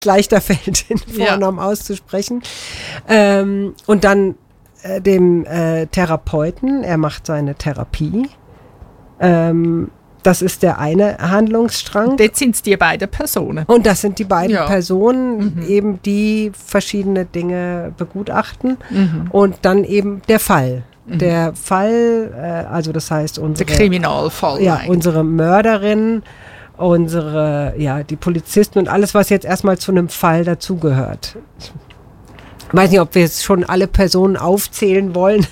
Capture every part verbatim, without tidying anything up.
leichter fällt, den Vornamen ja. auszusprechen. Ähm, und dann äh, dem äh, Therapeuten, er macht seine Therapie. Ähm, das ist der eine Handlungsstrang. Jetzt sind es die beiden Personen. Und das sind die beiden ja. Personen, mhm. eben die verschiedene Dinge begutachten. Mhm. Und dann eben der Fall. Mhm. Der Fall, äh, also das heißt unsere... Der Kriminalfall. Ja, unsere Mörderin, unsere, ja, die Polizisten und alles, was jetzt erstmal zu einem Fall dazugehört. Ich weiß nicht, ob wir jetzt schon alle Personen aufzählen wollen.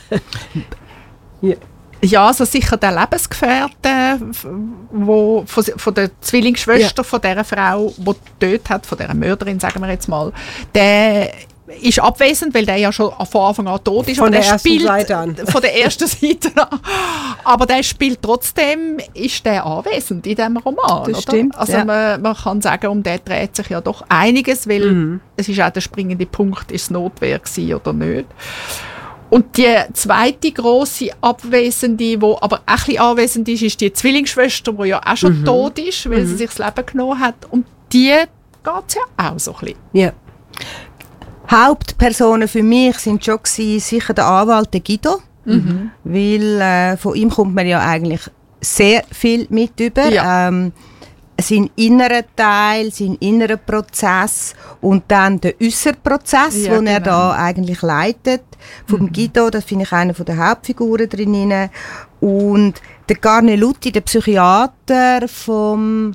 Hier. Ja, also sicher der Lebensgefährte wo, von, von der Zwillingsschwester ja. von dieser Frau, die getötet hat, von dieser Mörderin, sagen wir jetzt mal, der ist abwesend, weil der ja schon von Anfang an tot ist. Von aber der, der ersten spielt, Seite an. Von der ersten Seite an. Aber der spielt trotzdem, ist der anwesend in diesem Roman. Das stimmt, oder? Also ja. man, man kann sagen, um den dreht sich ja doch einiges, weil mhm. es ist auch der springende Punkt, ist es Notwehr gewesen oder nicht. Und die zweite grosse Abwesende, die aber auch ein bisschen anwesend ist, ist die Zwillingsschwester, die ja auch schon mhm. tot ist, weil mhm. sie sich das Leben genommen hat. Und die geht es ja auch so ein bisschen. Ja. Hauptpersonen für mich sind schon gewesen, sicher der Anwalt, der Guido, mhm. weil äh, von ihm kommt man ja eigentlich sehr viel mit über. Ja. Ähm, sein innerer Teil, sein innerer Prozess und dann der äußere Prozess, ja, den er genau. da eigentlich leitet. Vom mhm. Guido, das finde ich einer der Hauptfiguren drin. Und der Garnelutti, der Psychiater vom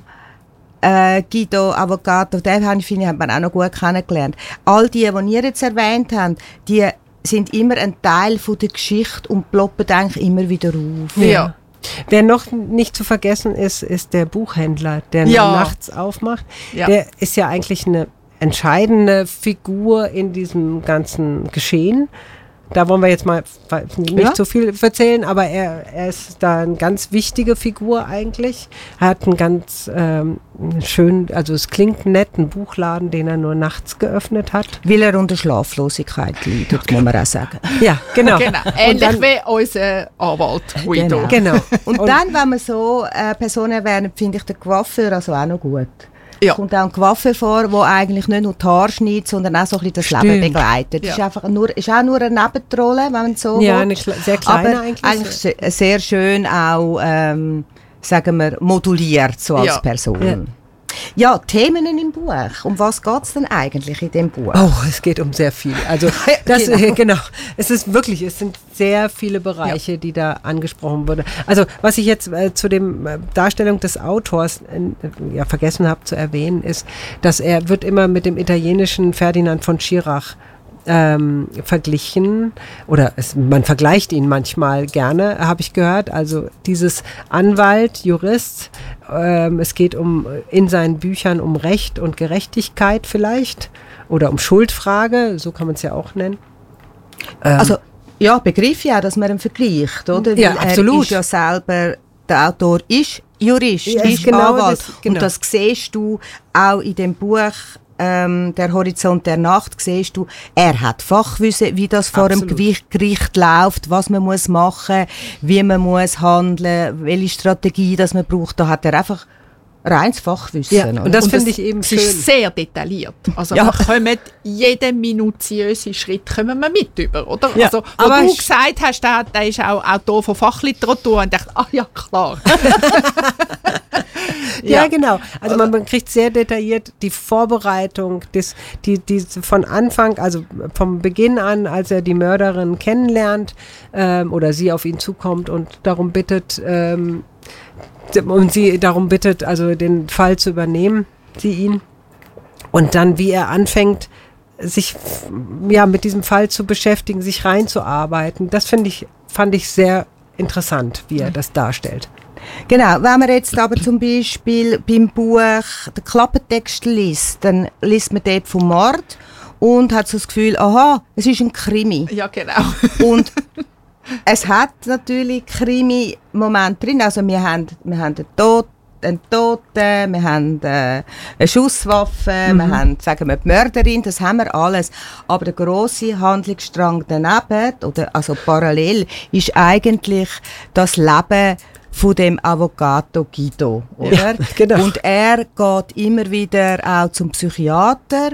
Äh, Guido Avocato, den finde ich, hat man auch noch gut kennengelernt. All die, die ihr jetzt erwähnt habt, die sind immer ein Teil von der Geschichte und ploppen eigentlich immer wieder auf. Ja. ja. Wer noch nicht zu vergessen ist, ist der Buchhändler, der ja. nachts aufmacht. Ja. Der ist ja eigentlich eine entscheidende Figur in diesem ganzen Geschehen. Da wollen wir jetzt mal nicht ja. so viel erzählen, aber er, er ist da eine ganz wichtige Figur eigentlich. Er hat einen ganz ähm, schönen, also es klingt nett, einen Buchladen, den er nur nachts geöffnet hat. Weil er unter Schlaflosigkeit leidet, muss man auch sagen. Ja, genau. genau. Ähnlich dann, wie unser Anwalt Guido. Genau. genau. Und, Und dann, wenn man so äh, Personen erwähnt, finde ich den Coiffeur also auch noch gut. Ja. Es kommt auch ein Coiffeur vor, der eigentlich nicht nur die Haare schneidet, sondern auch so ein bisschen das Stimmt. Leben begleitet. Ja. Ist einfach nur, ist auch nur eine Nebenrolle, wenn man so Ja, will. eine kle- sehr kleine Aber eigentlich. eigentlich se- sehr schön auch, ähm, sagen wir, moduliert so als Ja. Person. Ja. Ja, Themen im Buch. Um was geht es denn eigentlich in dem Buch? Oh, es geht um sehr viel. Also das Genau. genau. genau. Es ist wirklich, es sind sehr viele Bereiche, ja. die da angesprochen wurden. Also was ich jetzt äh, zu dem äh, Darstellung des Autors äh, ja, vergessen habe zu erwähnen, ist, dass er wird immer mit dem italienischen Ferdinand von Schirach ähm, verglichen oder es, man vergleicht ihn manchmal gerne, habe ich gehört. Also dieses Anwalt, Jurist, ähm, es geht um in seinen Büchern um Recht und Gerechtigkeit vielleicht oder um Schuldfrage, so kann man es ja auch nennen. Ähm, Also ja, Begriff ja, dass man ihn vergleicht, oder? Ja, Weil absolut. Er ist ja selber, der Autor ist Jurist, Ja, ist genau Anwalt. das, genau. Und das siehst du auch in dem Buch ähm, «Der Horizont der Nacht», siehst du, er hat Fachwissen, wie das vor Absolut. dem Gericht, Gericht läuft, was man muss machen, wie man muss handeln, welche Strategie das man braucht. Da hat er einfach reines Fachwissen. Ja, oder? und das Und finde das- ich eben Es schön. ist sehr detailliert. Also Ja. wir kommen jeden minutiösen Schritt kommen wir mit über, oder? Ja, Also, wo aber du ich- gesagt hast, der, der ist auch Autor von Fachliteratur und dachte, ach ja, klar. Ja, Ja. genau. Also man, man kriegt sehr detailliert die Vorbereitung, des, die, die von Anfang, also vom Beginn an, als er die Mörderin kennenlernt ähm, oder sie auf ihn zukommt und darum bittet, ähm, und sie darum bittet, also den Fall zu übernehmen, sie ihn. Und dann, wie er anfängt, sich ja mit diesem Fall zu beschäftigen, sich reinzuarbeiten. Das finde ich, fand ich sehr interessant, wie er das darstellt. Genau, wenn man jetzt aber zum Beispiel beim Buch den Klappentext liest, dann liest man dort vom Mord und hat so das Gefühl, aha, es ist ein Krimi. Ja, genau. Und es hat natürlich Krimi-Momente drin, also wir haben, wir haben den Tod, einen Toten, wir haben äh, eine Schusswaffe, Mhm. wir haben, sagen wir, die Mörderin, das haben wir alles. Aber der grosse Handlungsstrang daneben, oder also parallel, ist eigentlich das Leben von dem Avvocato Guido, oder? Ja, genau. Und er geht immer wieder auch zum Psychiater